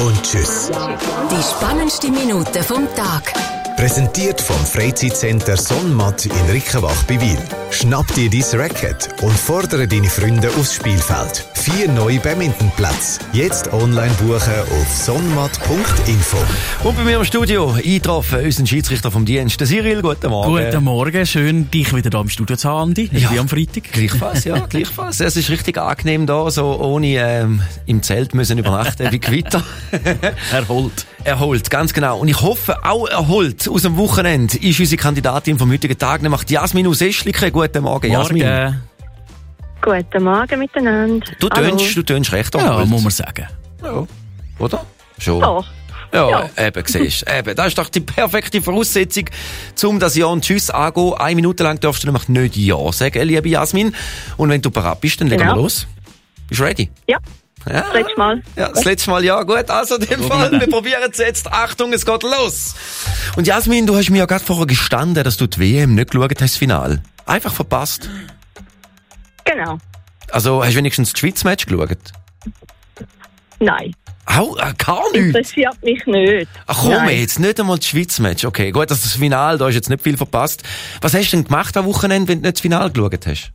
und tschüss. Die spannendsten Minuten vom Tag. Präsentiert vom Freizeitcenter Sonnmatt in Rickenbach bei Wil. Schnapp dir dein Racket und fordere deine Freunde aufs Spielfeld. 4 neue Badmintonplätze. Jetzt online buchen auf sonnmatt.info. Und bei mir im Studio eingetroffen, unseren Schiedsrichter vom Dienst, der Cyril. Guten Morgen. Guten Morgen, schön dich wieder hier im Studio zu haben, Andi. Wie am Freitag. Gleichfalls, ja, gleichfalls. Es ist richtig angenehm da, so ohne im Zelt müssen übernachten wie Gewitter. Erholt, ganz genau. Und ich hoffe, auch erholt aus dem Wochenende ist unsere Kandidatin vom heutigen Tag, nämlich Jasmin aus Eschlikon. Guten Morgen, Jasmin. Morgen. Guten Morgen miteinander. Du tönst recht erholt. Ja, muss man sagen. Ja, oder? Schon. Doch. Ja, eben, siehst du. Eben, das ist doch die perfekte Voraussetzung, um das Ja und Tschüss angehen. 1 Minute lang darfst du nämlich nicht Ja sagen, liebe Jasmin. Und wenn du bereit bist, dann legen wir los. Bist du ready? Ja. Ja. Das letzte Mal. Ja, das letzte Mal, ja, gut. Also, in dem Fall, wir probieren es jetzt. Achtung, es geht los. Und Jasmin, du hast mir ja gerade vorher gestanden, dass du die WM nicht geschaut hast, das Finale. Einfach verpasst. Genau. Also, hast du wenigstens das Schweiz-Match geschaut? Nein. Auch, gar nicht. Interessiert mich nicht. Ach komm, Nein. jetzt nicht einmal das Schweiz-Match. Okay, gut, das Finale, da hast du jetzt nicht viel verpasst. Was hast du denn gemacht am Wochenende, wenn du nicht das Finale geschaut hast?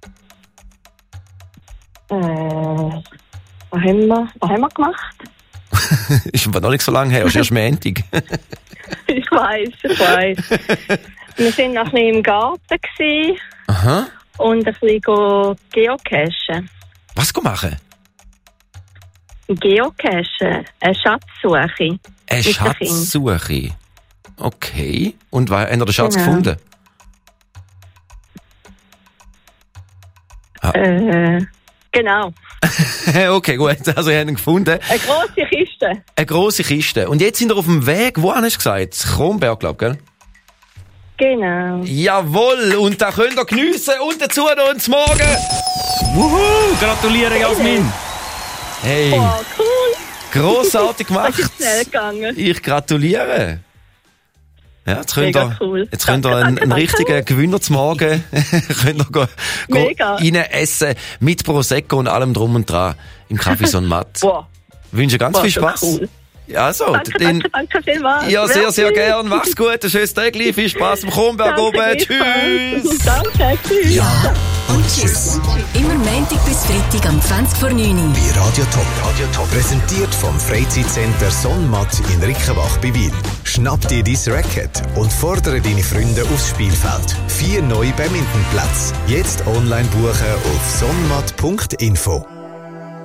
Was haben wir gemacht? Ist aber noch nicht so lange her, ist erst Montag. Ich weiss. Wir waren noch ein bisschen im Garten gewesen Aha. und ein bisschen geocachen. Was machen? Geocachen, eine Schatzsuche. Eine Mit den Schatzsuche. Okay. Und habt ihr den Schatz gefunden? Genau. Okay, gut. Also, ihr habt ihn gefunden. Eine grosse Kiste. Eine grosse Kiste. Und jetzt sind wir auf dem Weg, wo hast du gesagt? Kronberg, glaub ich, gell? Genau. Jawohl. Und da könnt ihr geniessen. Und dazu noch uns morgen. Wuhu! Gratuliere, Jasmin! Hey. Oh, cool. Grossartig gemacht. Das ist schnell gegangen. Ich gratuliere. Ja, jetzt könnt Mega cool. jetzt könnt ihr Danke, einen richtigen Gewinner zum Morgen könnt ihr Mega. rein essen mit Prosecco und allem drum und dran im Café Sonnmatt. Wow. Wünsche ganz viel So Spaß. cool. Ja, so. Danke vielmals. Ja, sehr, sehr Merci. gern. Mach's gut. Ein schönes Tag. Viel Spaß am Kronberg oben. Tschüss. Danke, tschüss. Ja und tschüss. Immer Montag bis Freitag am 20 vor 9 Uhr. Bei Radio Top. Präsentiert vom Freizeitcenter Sonnmatt in Rickenbach bei Wil. Schnapp dir dein Racket und fordere deine Freunde aufs Spielfeld. 4 neue Badmintonplätze. Jetzt online buchen auf sonnmatt.info.